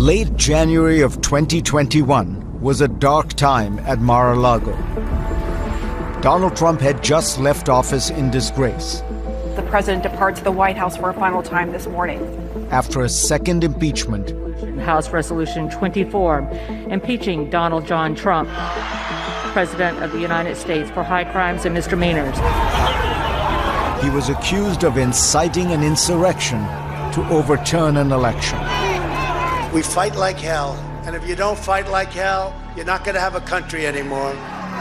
Late January of 2021 was a dark time at Mar-a-Lago. Donald Trump had just left office in disgrace. The president departs the White House for a final time this morning. After a second impeachment, House Resolution 24, impeaching Donald John Trump, President of the United States, for high crimes and misdemeanors. He was accused of inciting an insurrection to overturn an election. We fight like hell, and if you don't fight like hell, you're not going to have a country anymore.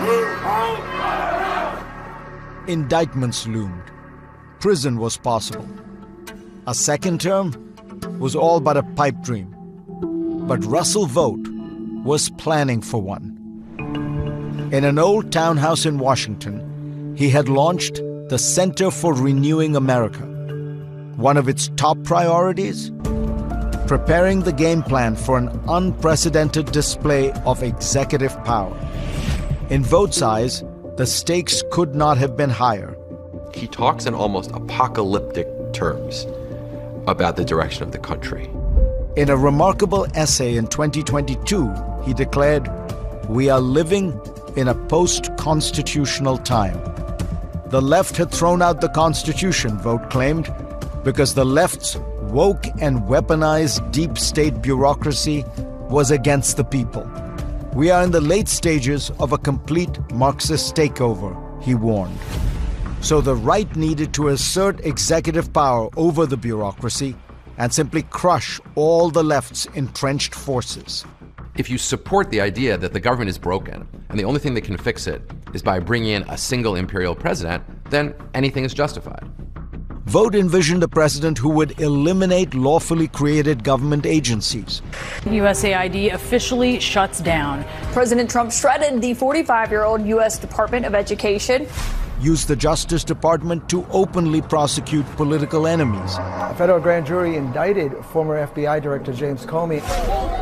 Indictments loomed. Prison was possible. A second term was all but a pipe dream. But Russell Vought was planning for one. In an old townhouse in Washington, he had launched the Center for Renewing America. One of its top priorities? Preparing the game plan for an unprecedented display of executive power. In Vought's eyes, the stakes could not have been higher. He talks in almost apocalyptic terms about the direction of the country. In a remarkable essay in 2022, he declared, "We are living in a post-constitutional time." The left had thrown out the Constitution, Vought claimed, because the left's woke and weaponized deep state bureaucracy was against the people. "We are in the late stages of a complete Marxist takeover," he warned. So the right needed to assert executive power over the bureaucracy and simply crush all the left's entrenched forces. If you support the idea that the government is broken and the only thing that can fix it is by bringing in a single imperial president, then anything is justified. Vought envisioned a president who would eliminate lawfully created government agencies. USAID officially shuts down. President Trump shredded the 45-year-old U.S. Department of Education. Used the Justice Department to openly prosecute political enemies. A federal grand jury indicted former FBI Director James Comey.